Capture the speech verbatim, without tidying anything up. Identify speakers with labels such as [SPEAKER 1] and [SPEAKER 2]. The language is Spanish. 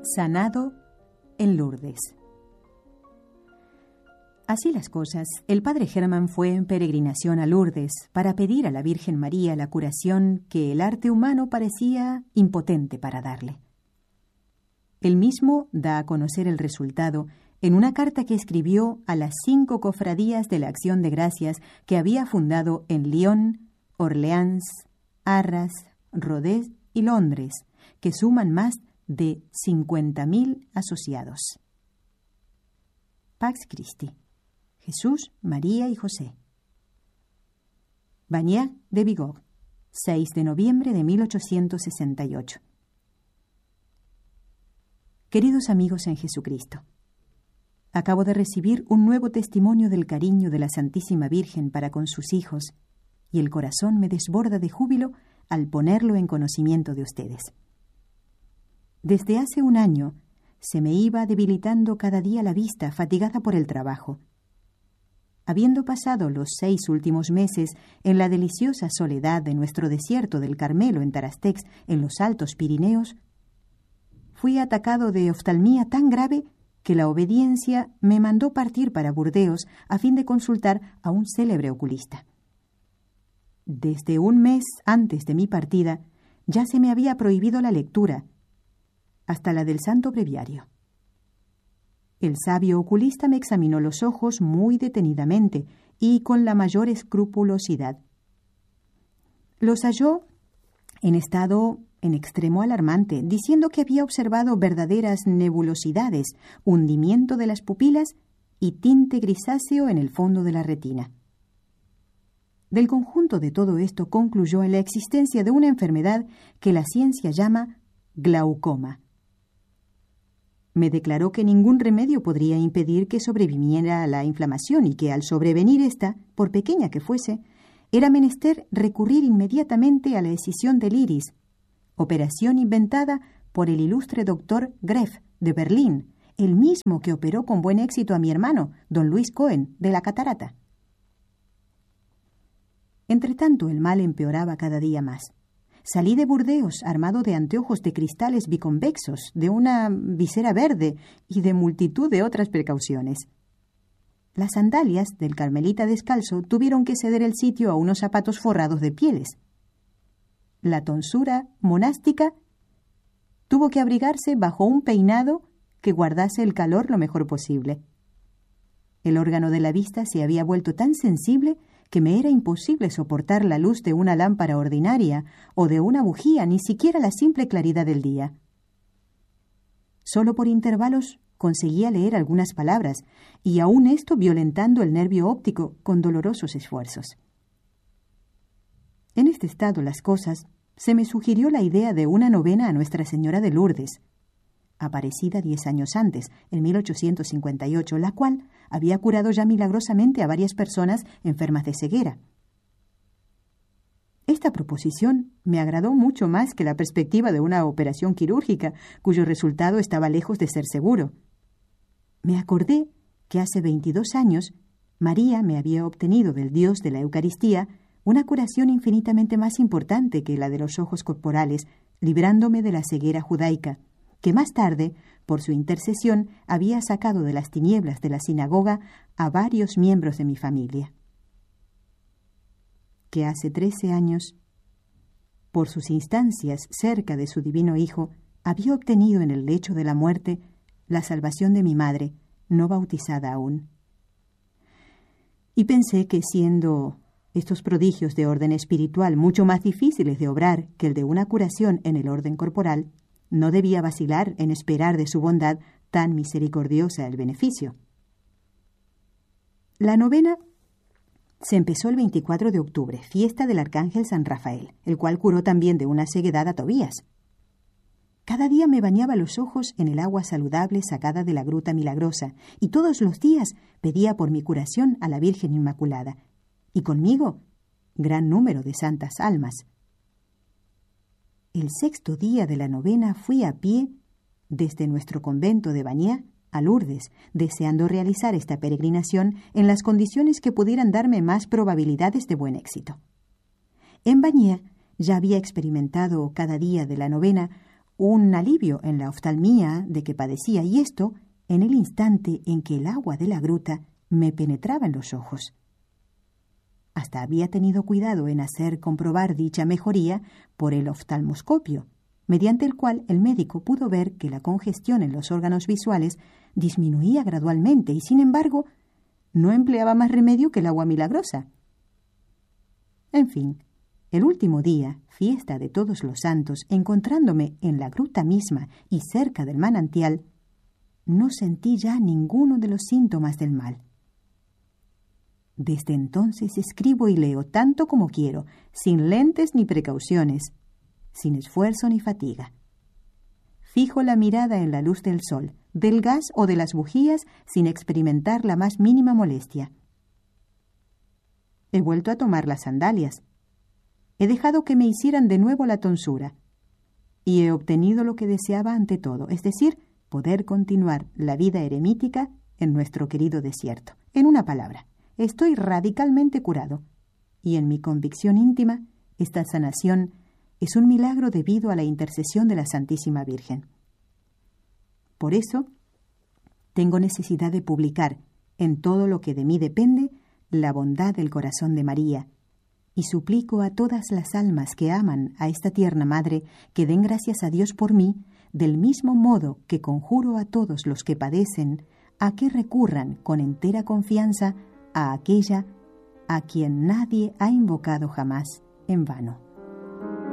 [SPEAKER 1] Sanado en Lourdes. Así las cosas, el padre Germán fue en peregrinación a Lourdes para pedir a la Virgen María la curación que el arte humano parecía impotente para darle. Él mismo da a conocer el resultado en una carta que escribió a las cinco cofradías de la Acción de Gracias que había fundado en Lyon, Orleans, Arras, Rodez y Londres, que suman más de cincuenta mil asociados. Pax Christi. Jesús, María y José. Bagnac de Bigorre, seis de noviembre de mil ochocientos sesenta y ocho. Queridos amigos en Jesucristo, acabo de recibir un nuevo testimonio del cariño de la Santísima Virgen para con sus hijos, y el corazón me desborda de júbilo al ponerlo en conocimiento de ustedes. Desde hace un año se me iba debilitando cada día la vista, fatigada por el trabajo. Habiendo pasado los seis últimos meses en la deliciosa soledad de nuestro desierto del Carmelo en Tarastex, en los Altos Pirineos, fui atacado de oftalmía tan grave que la obediencia me mandó partir para Burdeos a fin de consultar a un célebre oculista. Desde un mes antes de mi partida ya se me había prohibido la lectura, hasta la del Santo Breviario. El sabio oculista me examinó los ojos muy detenidamente y con la mayor escrupulosidad. Los halló en estado en extremo alarmante, diciendo que había observado verdaderas nebulosidades, hundimiento de las pupilas y tinte grisáceo en el fondo de la retina. Del conjunto de todo esto concluyó en la existencia de una enfermedad que la ciencia llama glaucoma. Me declaró que ningún remedio podría impedir que sobreviniera la inflamación y que al sobrevenir esta, por pequeña que fuese, era menester recurrir inmediatamente a la escisión del iris, operación inventada por el ilustre doctor Greff de Berlín, el mismo que operó con buen éxito a mi hermano, don Luis Cohen, de la catarata. Entretanto, el mal empeoraba cada día más. Salí de Burdeos armado de anteojos de cristales biconvexos, de una visera verde y de multitud de otras precauciones. Las sandalias del carmelita descalzo tuvieron que ceder el sitio a unos zapatos forrados de pieles. La tonsura monástica tuvo que abrigarse bajo un peinado que guardase el calor lo mejor posible. El órgano de la vista se había vuelto tan sensible que me era imposible soportar la luz de una lámpara ordinaria o de una bujía, ni siquiera la simple claridad del día. Solo por intervalos conseguía leer algunas palabras, y aún esto violentando el nervio óptico con dolorosos esfuerzos. En este estado las cosas, se me sugirió la idea de una novena a Nuestra Señora de Lourdes, aparecida diez años antes, en mil ochocientos cincuenta y ocho, la cual había curado ya milagrosamente a varias personas enfermas de ceguera. Esta proposición me agradó mucho más que la perspectiva de una operación quirúrgica, cuyo resultado estaba lejos de ser seguro. Me acordé que hace veintidós años María me había obtenido del Dios de la Eucaristía una curación infinitamente más importante que la de los ojos corporales, librándome de la ceguera judaica, que más tarde, por su intercesión, había sacado de las tinieblas de la sinagoga a varios miembros de mi familia. Que hace trece años, por sus instancias cerca de su divino Hijo, había obtenido en el lecho de la muerte la salvación de mi madre, no bautizada aún. Y pensé que, siendo estos prodigios de orden espiritual mucho más difíciles de obrar que el de una curación en el orden corporal, no debía vacilar en esperar de su bondad tan misericordiosa el beneficio. La novena se empezó el veinticuatro de octubre, fiesta del Arcángel San Rafael, el cual curó también de una ceguedad a Tobías. Cada día me bañaba los ojos en el agua saludable sacada de la gruta milagrosa, y todos los días pedía por mi curación a la Virgen Inmaculada, y conmigo gran número de santas almas. El sexto día de la novena fui a pie desde nuestro convento de Bagnac a Lourdes, deseando realizar esta peregrinación en las condiciones que pudieran darme más probabilidades de buen éxito. En Bagnac ya había experimentado cada día de la novena un alivio en la oftalmía de que padecía, y esto en el instante en que el agua de la gruta me penetraba en los ojos. Hasta había tenido cuidado en hacer comprobar dicha mejoría por el oftalmoscopio, mediante el cual el médico pudo ver que la congestión en los órganos visuales disminuía gradualmente y, sin embargo, no empleaba más remedio que el agua milagrosa. En fin, el último día, fiesta de Todos los Santos, encontrándome en la gruta misma y cerca del manantial, no sentí ya ninguno de los síntomas del mal. Desde entonces escribo y leo tanto como quiero, sin lentes ni precauciones, sin esfuerzo ni fatiga. Fijo la mirada en la luz del sol, del gas o de las bujías sin experimentar la más mínima molestia. He vuelto a tomar las sandalias. He dejado que me hicieran de nuevo la tonsura. Y he obtenido lo que deseaba ante todo, es decir, poder continuar la vida eremítica en nuestro querido desierto. En una palabra, estoy radicalmente curado, y en mi convicción íntima, esta sanación es un milagro debido a la intercesión de la Santísima Virgen. Por eso, tengo necesidad de publicar, en todo lo que de mí depende, la bondad del corazón de María, y suplico a todas las almas que aman a esta tierna Madre que den gracias a Dios por mí, del mismo modo que conjuro a todos los que padecen a que recurran con entera confianza a aquella a quien nadie ha invocado jamás en vano.